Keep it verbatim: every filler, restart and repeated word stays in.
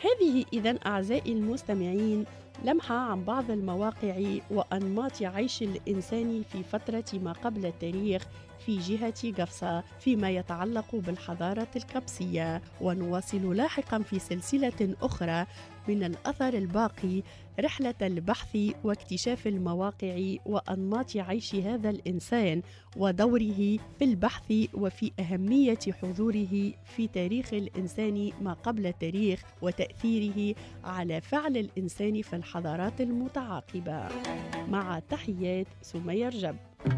هذه إذن أعزائي المستمعين لمحة عن بعض المواقع وأنماط عيش الإنسان في فترة ما قبل التاريخ في جهة قفصة فيما يتعلق بالحضارة القبسية، ونواصل لاحقا في سلسلة أخرى من الأثر الباقي رحلة البحث واكتشاف المواقع وأنماط عيش هذا الإنسان ودوره في البحث وفي أهمية حضوره في تاريخ الإنسان ما قبل التاريخ وتأثيره على فعل الإنسان في الحضارات المتعاقبة. مع تحيات سمية رجب.